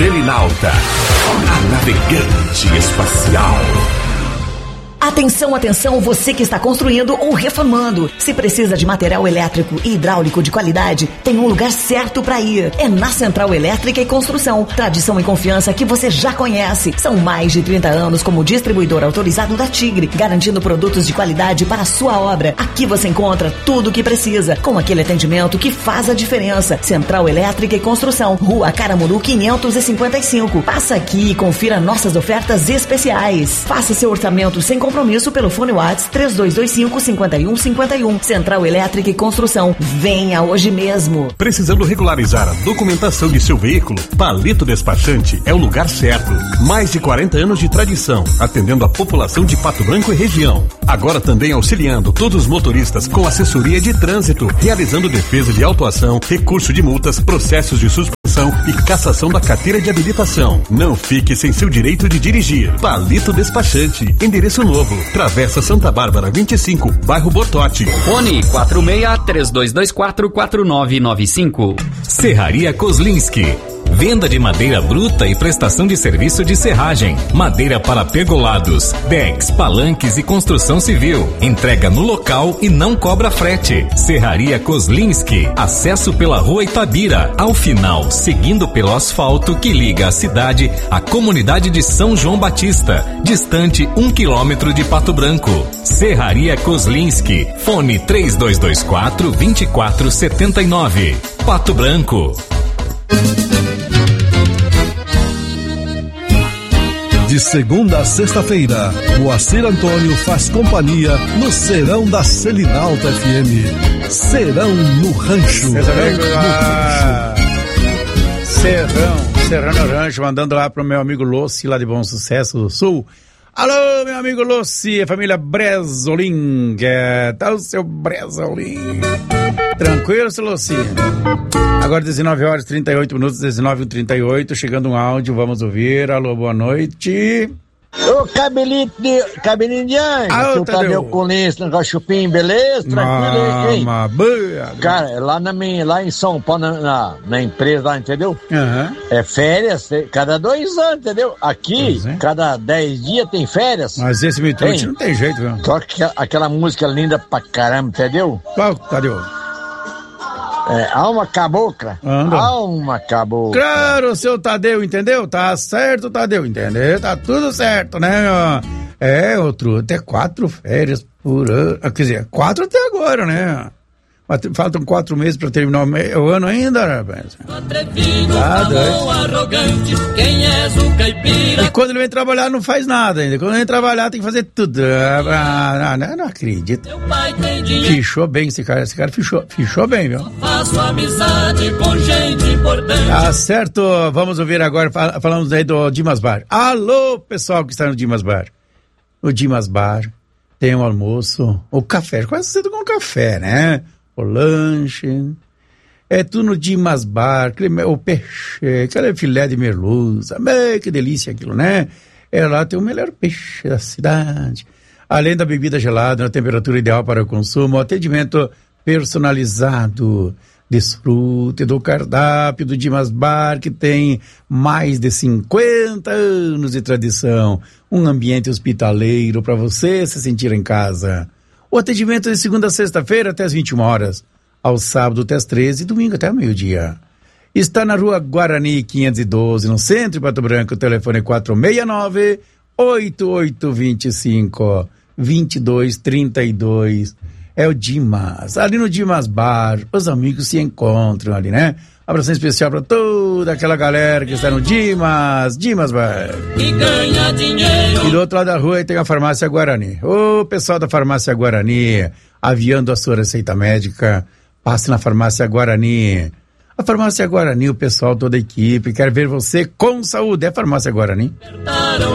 Selinalta, a navegante espacial. Atenção, atenção, você que está construindo ou reformando. Se precisa de material elétrico e hidráulico de qualidade, tem um lugar certo para ir. É na Central Elétrica e Construção. Tradição e confiança que você já conhece. São mais de 30 anos como distribuidor autorizado da Tigre, garantindo produtos de qualidade para a sua obra. Aqui você encontra tudo o que precisa, com aquele atendimento que faz a diferença. Central Elétrica e Construção, Rua Caramuru 555. Passa aqui e confira nossas ofertas especiais. Faça seu orçamento sem compromisso pelo fone WhatsApp 3225-5151. Central Elétrica e Construção. Venha hoje mesmo. Precisando regularizar a documentação de seu veículo? Palito Despachante é o lugar certo. Mais de 40 anos de tradição, atendendo a população de Pato Branco e região. Agora também auxiliando todos os motoristas com assessoria de trânsito, realizando defesa de autuação, recurso de multas, processos de suspensão e cassação da carteira de habilitação. Não fique sem seu direito de dirigir. Palito Despachante. Endereço novo. Travessa Santa Bárbara 25, bairro Bortote. Fone 46-3224-4995. Serraria Kozlinski. Venda de madeira bruta e prestação de serviço de serragem. Madeira para pergolados, decks, palanques e construção civil. Entrega no local e não cobra frete. Serraria Kozlinski. Acesso pela Rua Itabira. Ao final, seguindo pelo asfalto que liga a cidade à comunidade de São João Batista. Distante 1 quilômetro de Pato Branco. Serraria Kozlinski. Fone 3224-2479. Pato Branco. De segunda a sexta-feira, Moacir Antônio faz companhia no Serão da Selinalta FM. Serão no Rancho. Serão no Rancho, mandando lá pro meu amigo Lossi, lá de Bom Sucesso do Sul. Alô, meu amigo Lossi, a família Bresolim. Que tal o seu Bresolim? Tranquilo, seu Lossi? Agora 19h38, 19h38, chegando um áudio, vamos ouvir. Alô, boa noite. Ô, cabelinho de anjo, o Tadeu Colins, no Chupim, beleza? Tranquilo, hein? Cara, lá em São Paulo, na empresa lá, entendeu? É férias, cada 2 anos, entendeu? Aqui, cada 10 dias tem férias. Mas esse Mitrucci não tem jeito, viu? Toca aquela música linda pra caramba, entendeu? Qual, Tadeu? Alma Cabocla. Alma Cabocla. Claro, seu Tadeu, entendeu? Tá certo, Tadeu, entendeu? Tá tudo certo, né, meu? Até 4 férias por ano. Quer dizer, 4 até agora, né? Mas faltam 4 meses pra terminar o ano ainda, rapaz. E quando ele vem trabalhar, não faz nada ainda. Quando ele vem trabalhar, tem que fazer tudo. Não acredito. Fichou bem esse cara. Esse cara fichou bem, viu? Faço amizade com gente importante. Tá certo. Vamos ouvir agora. Falamos aí do Dimas Bar. Alô, pessoal que está no Dimas Bar. O Dimas Bar tem o almoço, o café. Quase cedo com café, né? O lanche, tudo no Dimas Bar, o peixe, aquele filé de merluza, que delícia aquilo, né? Lá tem o melhor peixe da cidade, além da bebida gelada, na temperatura ideal para o consumo, atendimento personalizado. Desfrute do cardápio do Dimas Bar, que tem mais de 50 anos de tradição, um ambiente hospitaleiro para você se sentir em casa. O atendimento é de segunda a sexta-feira até as 21 horas, ao sábado até as 13 e domingo até o meio-dia. Está na Rua Guarani 512, no centro de Pato Branco. O telefone é 469-8825-2232. É o Dimas. Ali no Dimas Bar, os amigos se encontram ali, né? Abração especial para toda aquela galera que está no Dimas Bar. E ganha dinheiro. E do outro lado da rua tem a Farmácia Guarani. Ô, pessoal da Farmácia Guarani, aviando a sua receita médica, passe na Farmácia Guarani. A Farmácia Guarani, o pessoal, toda a equipe, quer ver você com saúde. É a Farmácia Guarani.